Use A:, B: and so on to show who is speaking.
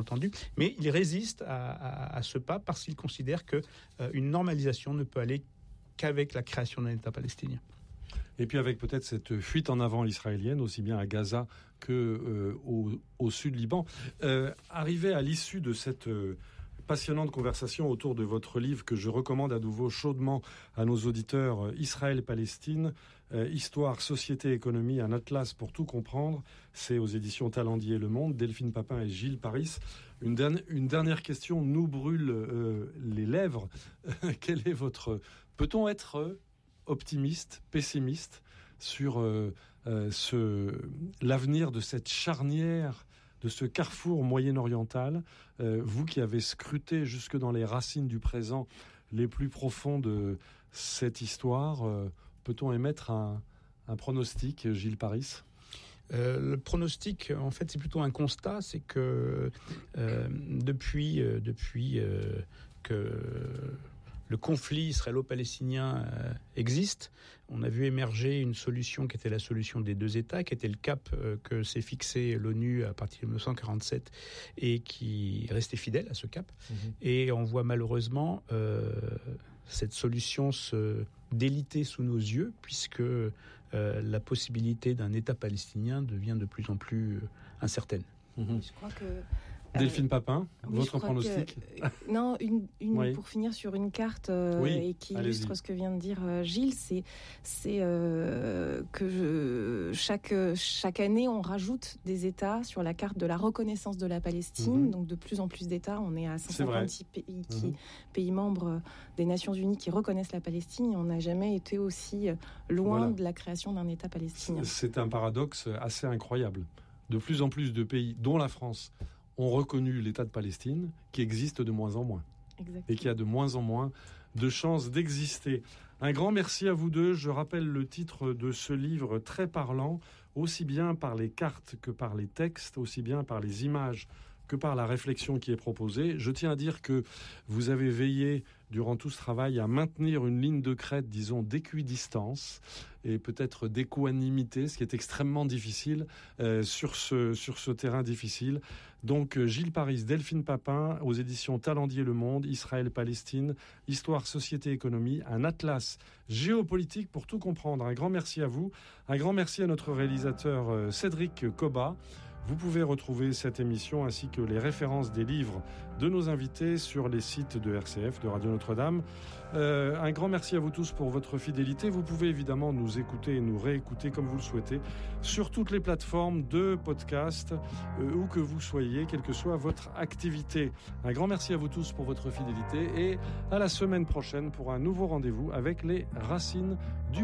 A: entendu, mais il résiste à ce pas parce qu'il considère qu'une normalisation ne peut aller qu'avec la création d'un État palestinien.
B: Et puis avec peut-être cette fuite en avant israélienne, aussi bien à Gaza que au sud Liban. Arrivé à l'issue de cette passionnante conversation autour de votre livre que je recommande à nouveau chaudement à nos auditeurs, Israël-Palestine, Histoire, Société, Économie, un atlas pour tout comprendre. C'est aux éditions Talendier Le Monde, Delphine Papin et Gilles Paris. Une dernière question nous brûle les lèvres. Quel est votre... Peut-on être optimiste, pessimiste sur l'avenir de cette charnière, de ce carrefour moyen-oriental, vous qui avez scruté jusque dans les racines du présent les plus profonds de cette histoire, peut-on émettre un pronostic, Gilles Paris ?
A: Le pronostic, en fait, c'est plutôt un constat, c'est que depuis que le conflit israélo-palestinien existe, on a vu émerger une solution qui était la solution des deux États, qui était le cap que s'est fixé l'ONU à partir de 1947 et qui restait fidèle à ce cap. Et on voit malheureusement cette solution se déliter sous nos yeux, puisque la possibilité d'un État palestinien devient de plus en plus incertaine.
C: Je crois que...
B: Delphine Papin, votre pronostic ?
C: Non,
B: Oui.
C: Pour finir sur une carte
B: Oui,
C: et qui
B: allez-y.
C: illustre ce que vient de dire Gilles, c'est que chaque année on rajoute des États sur la carte de la reconnaissance de la Palestine. Donc de plus en plus d'États, on est à 156 pays membres des Nations Unies qui reconnaissent la Palestine. Et on n'a jamais été aussi loin de la création d'un État palestinien.
B: C'est un paradoxe assez incroyable. De plus en plus de pays, dont la France, ont reconnu l'État de Palestine, qui existe de moins en moins.
C: Exactement.
B: Et qui a de moins en moins de chances d'exister. Un grand merci à vous deux. Je rappelle le titre de ce livre très parlant, aussi bien par les cartes que par les textes, aussi bien par les images que par la réflexion qui est proposée. Je tiens à dire que vous avez veillé durant tout ce travail à maintenir une ligne de crête, disons, d'équidistance et peut-être d'équanimité, ce qui est extrêmement difficile sur ce terrain difficile. Donc Gilles Paris, Delphine Papin, aux éditions Talendier Le Monde, Israël-Palestine, Histoire, Société, Économie, un atlas géopolitique pour tout comprendre. Un grand merci à vous. Un grand merci à notre réalisateur Cédric Coba. Vous pouvez retrouver cette émission ainsi que les références des livres de nos invités sur les sites de RCF, de Radio Notre-Dame. Un grand merci à vous tous pour votre fidélité. Vous pouvez évidemment nous écouter et nous réécouter comme vous le souhaitez sur toutes les plateformes de podcast, où que vous soyez, quelle que soit votre activité. Un grand merci à vous tous pour votre fidélité et à la semaine prochaine pour un nouveau rendez-vous avec les racines du